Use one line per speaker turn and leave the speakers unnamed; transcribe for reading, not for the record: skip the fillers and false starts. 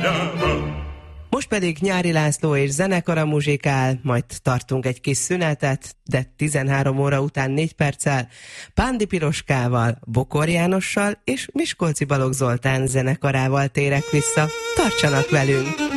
Most pedig Nyári László és zenekara muzsikál, majd tartunk egy kis szünetet, de 13 óra után 4 perccel Pándi Piroskával, Bokor Jánossal és Miskolci Balogh Zoltán zenekarával térek vissza. Tartsanak velünk!